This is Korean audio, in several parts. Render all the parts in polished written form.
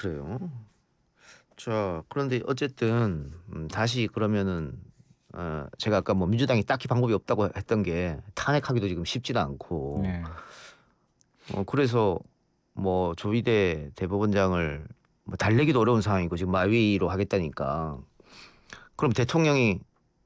그래요. 자, 그런데 어쨌든 다시 그러면은 제가 아까 뭐 민주당이 딱히 방법이 없다고 했던 게 탄핵하기도 지금 쉽지도 않고 네. 그래서 뭐 조희대 대법원장을 뭐 달래기도 어려운 상황이고 지금 마위로 하겠다니까 그럼 대통령이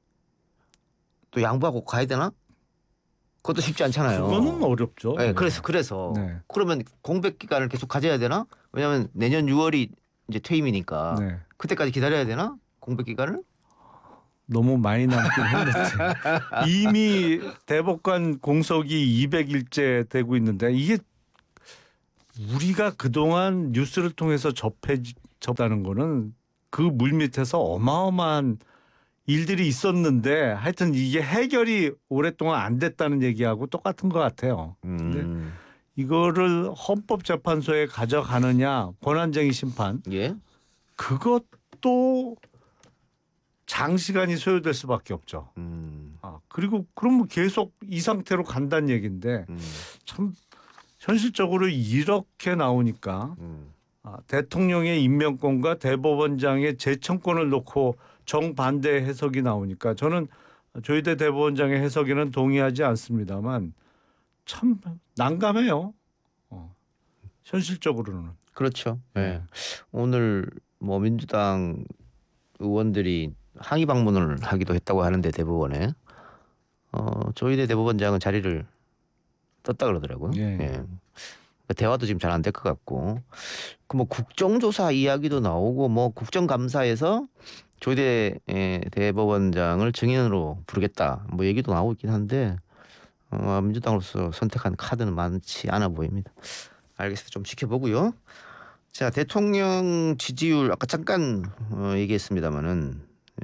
또 양보하고 가야 되나? 그것도 쉽지 그거는 않잖아요. 어렵죠. 네, 예. 그래서 네. 그러면 공백 기간을 계속 가져야 되나? 왜냐하면 내년 6월이 이제 퇴임이니까 네. 그때까지 기다려야 되나? 공백 기간을? 너무 많이 남긴 했는데 이미 대법관 공석이 200일째 되고 있는데 이게 우리가 그동안 뉴스를 통해서 접다는 거는 그 물밑에서 어마어마한 일들이 있었는데 하여튼 이게 해결이 오랫동안 안 됐다는 얘기하고 똑같은 것 같아요. 근데 음, 이거를 헌법재판소에 가져가느냐 권한쟁의 심판 예, 그것도 장시간이 소요될 수밖에 없죠. 음, 그리고 그러면 계속 이 상태로 간다는 얘기인데 음, 참 현실적으로 이렇게 나오니까 음. 대통령의 임명권과 대법원장의 재청권을 놓고 정반대 해석이 나오니까 저는 조희대 대법원장의 해석에는 동의하지 않습니다만 참 난감해요. 현실적으로는. 그렇죠. 네. 예. 오늘 뭐 민주당 의원들이 항의 방문을 하기도 했다고 하는데 대법원에 조희대 대법원장은 자리를 떴다 그러더라고요. 예. 예. 대화도 지금 잘 안 될 것 같고 그 뭐 국정조사 이야기도 나오고 뭐 국정감사에서 조희대 대법원장을 증인으로 부르겠다 뭐 얘기도 나오고 있긴 한데 민주당으로서 선택한 카드는 많지 않아 보입니다. 알겠습니다. 좀 지켜보고요. 자, 대통령 지지율 아까 잠깐 얘기했습니다마는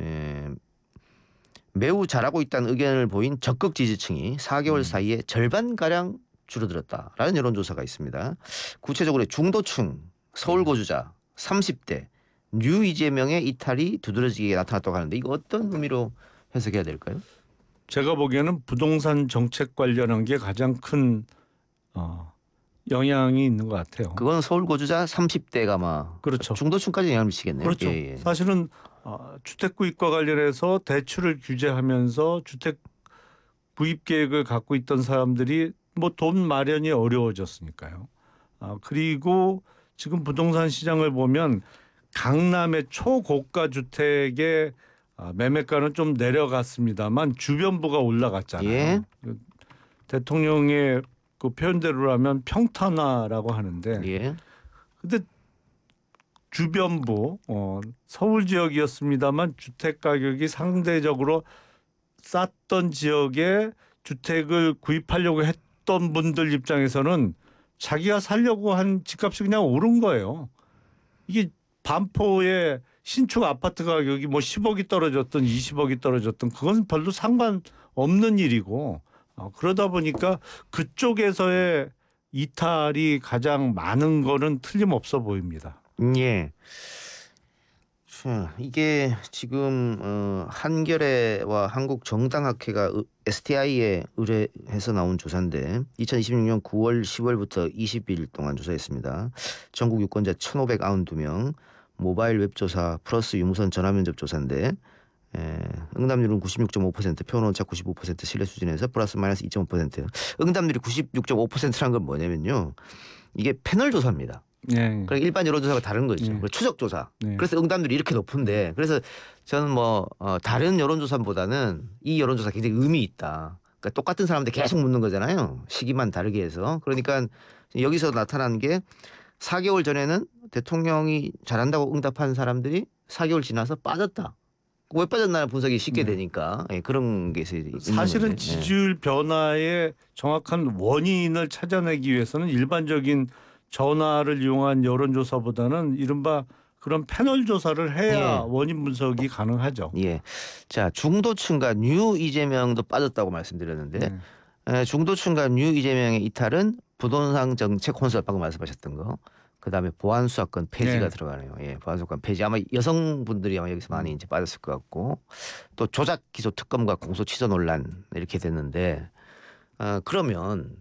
매우 잘하고 있다는 의견을 보인 적극 지지층이 4개월 사이에 절반 가량 줄어들었다라는 여론조사가 있습니다. 구체적으로 중도층, 서울 거주자, 30대, 뉴 이재명의 이탈이 두드러지게 나타났다고 하는데 이거 어떤 의미로 해석해야 될까요? 제가 보기에는 부동산 정책 관련한 게 가장 큰 영향이 있는 것 같아요. 그건 서울 거주자 30대가 아마 그렇죠. 중도층까지 영향을 미치겠네요. 예, 그렇죠. 예. 사실은 주택 구입과 관련해서 대출을 규제하면서 주택 구입 계획을 갖고 있던 사람들이 뭐 돈 마련이 어려워졌으니까요. 그리고 지금 부동산 시장을 보면 강남의 초고가 주택의 매매가는 좀 내려갔습니다만 주변부가 예. 올라갔잖아요. 대통령의 그 표현대로라면 평탄화라고 하는데 예. 근데 주변부 서울 지역이었습니다만 주택 가격이 상대적으로 쌌던 지역에 주택을 구입하려고 했던 분들 입장에서는 자기가 살려고 한 집값이 그냥 오른 거예요. 이게 반포의 신축 아파트 가격이 뭐 10억이 떨어졌든 20억이 떨어졌든 그건 별로 상관없는 일이고 그러다 보니까 그쪽에서의 이탈이 가장 많은 거는 틀림없어 보입니다. 예. 자, 이게 지금 한겨레와 한국정당학회가 STI에 의뢰해서 나온 조사인데 2026년 9월 10월부터 20일 동안 조사했습니다. 전국 유권자 1,592명 모바일 웹조사 플러스 유무선 전화면접 조사인데 응답률은 96.5%, 표본오차 95% 신뢰 수준에서 플러스 마이너스 2.5%. 응답률이 96.5%란 건 뭐냐면요. 이게 패널 조사입니다. 네. 그러니까 일반 여론조사가 다른 거죠. 네. 추적 조사. 네. 그래서 응답률이 이렇게 높은데 그래서 저는 뭐 다른 여론조사보다는 이 여론조사 굉장히 의미 있다. 그러니까 똑같은 사람한테 계속 묻는 거잖아요. 시기만 다르게 해서. 그러니까 여기서 나타난 게 4개월 전에는 대통령이 잘한다고 응답한 사람들이 4개월 지나서 빠졌다. 왜 빠졌나 분석이 쉽게 네. 되니까 그런 게 있는 사실은 거죠. 지지율 변화의 정확한 원인을 찾아내기 위해서는 일반적인 전화를 이용한 여론조사보다는 이른바 그런 패널 조사를 해야 예. 원인 분석이 가능하죠. 예. 자, 중도층과 뉴 이재명도 빠졌다고 말씀드렸는데 네. 중도층과 뉴 이재명의 이탈은 부동산 정책 혼수 방금 말씀하셨던 거. 그다음에 보안 수사권 폐지가 네. 들어가네요. 예, 보안 수사권 폐지 아마 여성분들이 아마 여기서 많이 이제 빠졌을 것 같고 또 조작 기소 특검과 공소 취소 논란 이렇게 됐는데 그러면